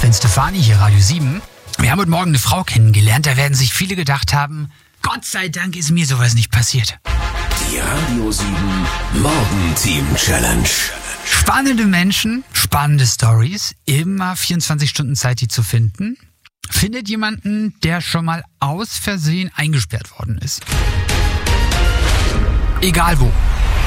bin Stefani, hier Radio 7. Wir haben heute Morgen eine Frau kennengelernt, da werden sich viele gedacht haben, Gott sei Dank ist mir sowas nicht passiert. Die Radio 7 Morgenteam Challenge. Spannende Menschen, spannende Stories, immer 24 Stunden Zeit, die zu finden. Findet jemanden, der schon mal aus Versehen eingesperrt worden ist. Egal wo.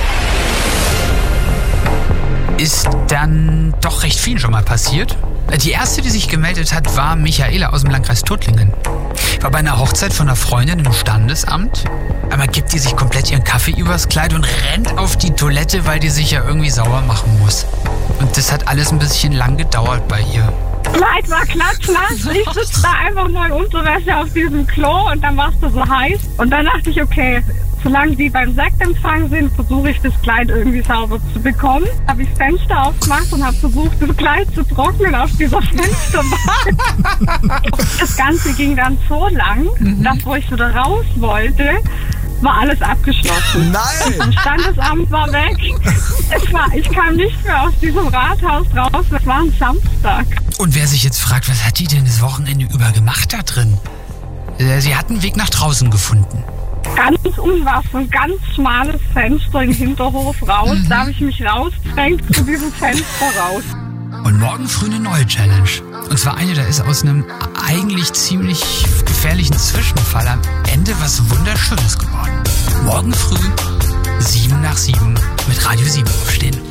Ist dann doch recht viel schon mal passiert. Die erste, die sich gemeldet hat, war Michaela aus dem Landkreis Tuttlingen. War bei einer Hochzeit von einer Freundin im Standesamt. Einmal gibt die sich komplett ihren Kaffee übers Kleid und rennt auf die Toilette, weil die sich ja irgendwie sauber machen muss. Und das hat alles ein bisschen lang gedauert bei ihr. Kleid war klatschnass. Ich sitze da einfach nur in Unterwäsche auf diesem Klo und dann war es da so heiß. Und dann dachte ich, okay, solange die beim Sektempfang sind, versuche ich das Kleid irgendwie sauber zu bekommen. Habe ich das Fenster aufgemacht und habe versucht, das Kleid zu trocknen auf dieser Fensterbank. Das Ganze ging dann so lang, dass wo ich wieder raus wollte, war alles abgeschlossen. Nein! Das Standesamt war weg. Ich kam nicht mehr aus diesem Rathaus raus. Das war ein Samstag. Und wer sich jetzt fragt, was hat die denn das Wochenende über gemacht da drin? Sie hat einen Weg nach draußen gefunden. Ganz unwas, ein ganz schmales Fenster im Hinterhof raus. Da habe ich mich rausgedrängt zu diesem Fenster raus. Und morgen früh eine neue Challenge. Und zwar eine, da ist aus einem eigentlich ziemlich gefährlichen Zwischenfall am Ende was Wunderschönes geworden. Morgen früh 7 nach 7 mit Radio 7 aufstehen.